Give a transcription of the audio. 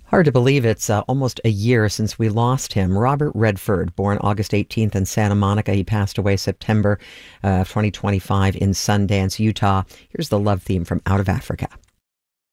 Hard to believe it's almost a year since we lost him. Robert Redford, born August 18th in Santa Monica. He passed away September 2025 in Sundance, Utah. Here's the love theme from Out of Africa.